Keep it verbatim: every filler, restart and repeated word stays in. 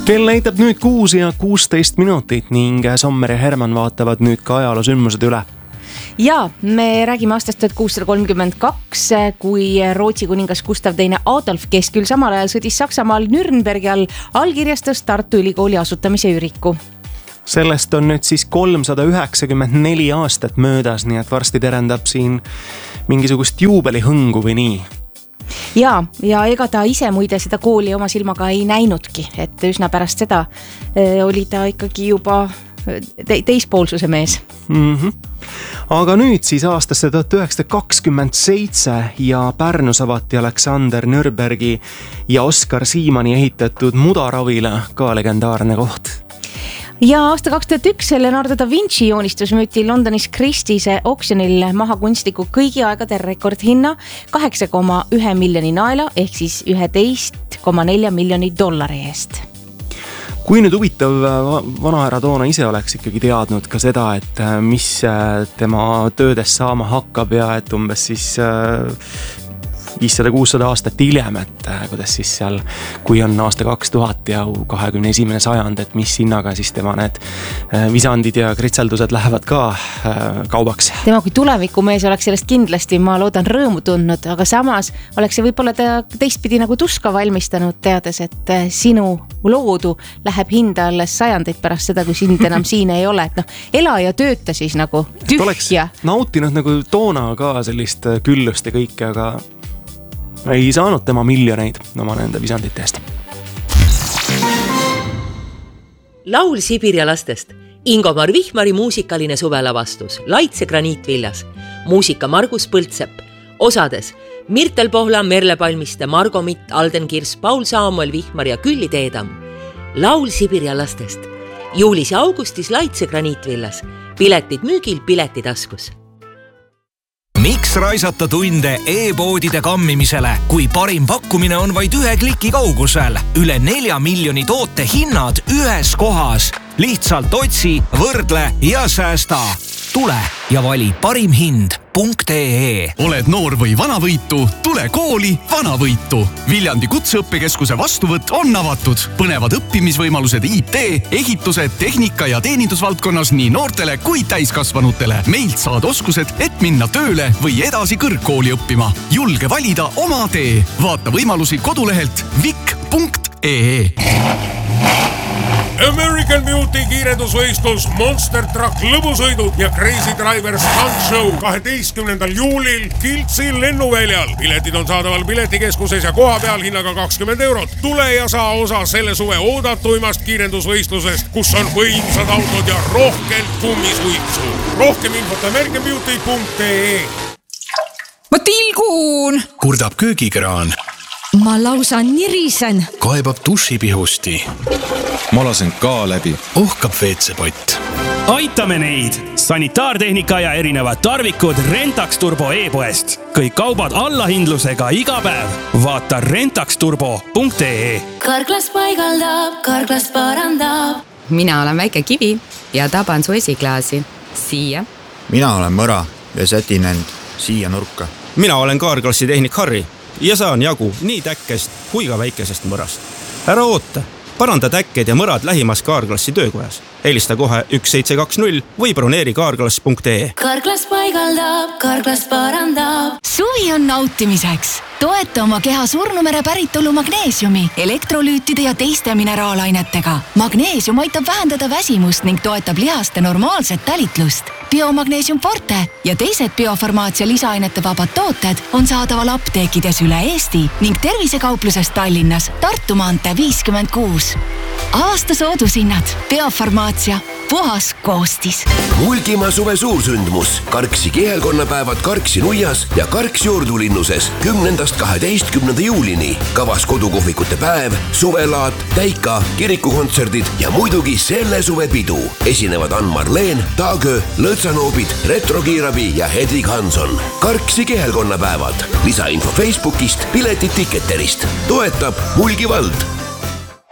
Kell näitab nüüd kuus ja kuusteist minutit ning Sommer ja Herman vaatavad nüüd ka ajaloosündmused üle. Ja, me räägime aastast tuhat kuussada kolmkümmend kaks, kui Rootsi kuningas Gustav teine Adolf, kes küll samal ajal sõdis Saksamaal Nürnbergi all, allkirjastas Tartu Ülikooli asutamise üriku. Sellest on nüüd siis kolmsada üheksakümmend neli aastat möödas, nii et varsti terendab siin mingisugust juubelihõngu või nii. Ja, ja ega ta ise muide seda kooli oma silmaga ei näinudki, et üsna pärast seda oli ta ikkagi juba te- teispoolsuse mees. Mm-hmm. Aga nüüd siis aastasse tuhat üheksasada kakskümmend seitse ja Pärnus avati Aleksander Nürnbergi ja Oskar Siimanni ehitatud Mudaravile ka legendaarne koht. Ja aasta kaks tuhat üks Leonardo da Vinci joonistus müüti Londonis Christie'se oksjonil maha kunstniku kõigi aegade rekordhinna kaheksa koma üks miljoni naela ehk siis üksteist koma neli miljoni dollari eest. Kui nüüd huvitav vanahärra toona ise oleks ikkagi teadnud ka seda, et mis tema töödest saama hakkab ja et umbes siis viissada kuussada aastat hiljem, et kuidas siis seal, kui on aasta kaks tuhat ja kahekümne esimene sajand, et mis hinnaga siis tema need visandid ja kritseldused lähevad ka kaubaks. Tema kui tulevikumees oleks sellest kindlasti, ma loodan, rõõmu tundnud, aga samas oleks see võib-olla ta teistpidi nagu tuska valmistanud, teades, et sinu loodu läheb hinda alles sajandeid pärast seda, kui sind enam siin ei ole. Et noh, ela ja tööta siis nagu tühja. Oleks nautinud nagu toona ka sellist küllust ja kõike, aga ei saanud tema miljoneid oma nende visandite eest. Laul Sibirja lastest. Ingomar Vihmari muusikaline suvelavastus. Laitse graniitvillas. Muusika Margus Põltsepp. Osades Mirtel Pohla, Merle Palmiste, Margo Mitt, Alden Kirs, Paul Saamuel Vihmar ja Külli Teedam. Laul Sibirja lastest. Juulis ja augustis Laitse graniitvillas. Piletid müügil, pileti taskus. Miks raisata tunde e-poodide kammimisele, kui parim pakkumine on vaid ühe kliki kaugusel? Üle nelja miljoni toote hinnad ühes kohas. Lihtsalt otsi, võrdle ja säästa. Tule ja vali parim hind punkt ee. Oled noor või vanavõitu? Tule kooli Vanavõitu. Viljandi kutseõppekeskuse vastuvõtt on avatud. Põnevad õppimisvõimalused I T, ehitused, tehnika ja teenindusvaldkonnas nii noortele kui täiskasvanutele. Meilt saad oskused, et minna tööle või edasi kõrgkooli õppima. Julge valida oma tee. Vaata võimalusi kodulehelt vik punkt ee. American Beauty kiirendusvõistlus, Monster Truck lõbusõidud ja Crazy Driver Stunt Show kaheteistkümnendal juulil Kiltsi lennuväljal. Piletid on saadaval piletikeskuses ja koha peal hinnaga kakskümmend eurot. Tule ja saa osa selle suve oodatuimast kiirendusvõistlusest, kus on võimsad autod ja rohkelt kummisuitsu. Rohkem infot American Beauty punkt ee. Ma tilgun! Kurdab köögikraan. Ma lausa nirisen. Kaebab dušipihusti. Ma lasen ka läbi. Ohkab veetsepott. Aitame neid! Sanitaartehnika ja erinevad tarvikud Rentax Turbo e-poest. Kõik kaubad allahindlusega iga päev. Vaata rentax turbo punkt ee. Karklas paigaldab, karklas parandab. Mina olen väike kivi ja taban su esiklaasi. Siia. Mina olen mõra ja sätin end siia nurka. Mina olen Kaarklassi tehnik Harri ja saan jagu nii täkkest kui ka väikesest mõrast. Ära oota, paranda täkked ja mõrad lähimas Kaarklassi töökojas. Helista kohe üks seitse kaks null või broneeri kaarklass punkt ee. Karklas paigaldab, karklas parandab. Suvi on nautimiseks. Toeta oma keha surnumere päritolu magneesiumi, elektrolüütide ja teiste mineraalainetega. Magneesium aitab vähendada väsimust ning toetab lihaste normaalset talitlust. Biomagneesium Forte ja teised biofarmaatsia lisaainete vabad tooted on saadaval apteekides üle Eesti ning tervisekaupluses Tallinnas Tartu maantee viiskümmend kuus. Aasta soodushinnad. Biofarmaatsia. Puhas koostis. Mulgimaa suve suursündmus. Karksi kihelkonnapäevad Karksi Nuias ja Karksi Ordulinnuses kümnendast kaheteistkümnenda juulini. Kavas kodukohvikute päev, suvelaat, täika, kirikukontserdid ja muidugi selle suve pidu. Esinevad Ann-Marleen, Taagö, Lõõtsanoobid, Retrokiirabi ja Hedvig Hanson. Karksi kihelkonnapäevad. Lisainfo Facebookist, piletid Ticketerist. Toetab Mulgi vald.